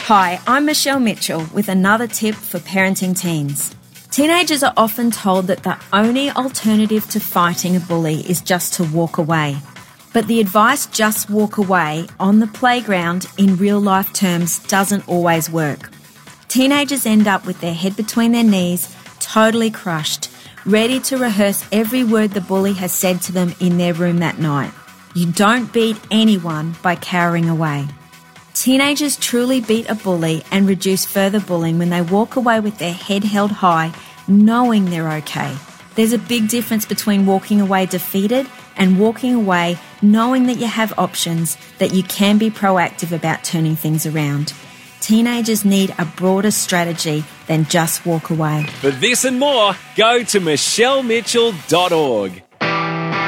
Hi, I'm Michelle Mitchell with another tip for parenting teens. Teenagers are often told that the only alternative to fighting a bully is just to walk away. But the advice just walk away on the playground in real life terms doesn't always work. Teenagers end up with their head between their knees, totally crushed, ready to rehearse every word the bully has said to them in their room that night. You don't beat anyone by cowering away. Teenagers truly beat a bully and reduce further bullying when they walk away with their head held high, knowing they're okay. There's a big difference between walking away defeated and walking away knowing that you have options, that you can be proactive about turning things around. Teenagers need a broader strategy than just walk away. For this and more, go to michellemitchell.org.